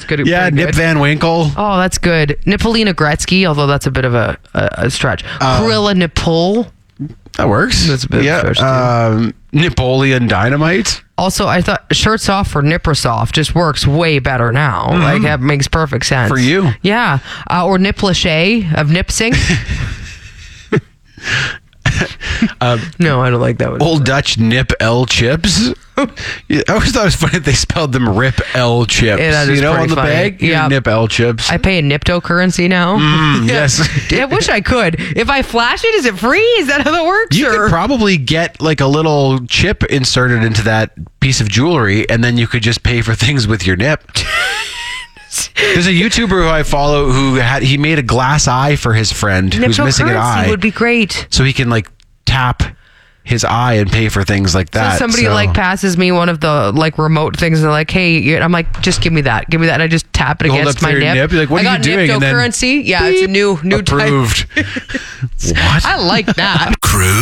good. Yeah, pretty Nip good. Van Winkle. Oh, that's good. Nipolina Gretzky, although that's a bit of a stretch. Krilla Nipol. That works. That's a bit of a stretch, Napoleon Dynamite. Also, I thought shirts off for Niprosoft just works way better now. Like, that makes perfect sense. For you. Yeah. Or Nip Lachey of Nipsing. No, I don't like that one. Old Dutch Nip L chips. Yeah, I always thought it was funny that they spelled them Rip L chips. Yeah, that is on pretty the funny. bag? Yeah. Nip L chips. I pay in cryptocurrency now. Yes. I wish I could. If I flash it, is it free? Is that how that works? You or? could probably get like a little chip inserted into that piece of jewelry, and then you could just pay for things with your nip. There's a YouTuber who I follow he made a glass eye for his friend who's missing an eye. Would be great. So he can like tap his eye and pay for things like that. So somebody like passes me one of the like remote things. They're like, "Hey," and I'm like, "Just give me that. Give me that." And I just tap it Hold against up to my your nip. You're like, "What I are you got doing?" And then Cryptocurrency. Yeah, it's a new approved. type. What? I like that. Crew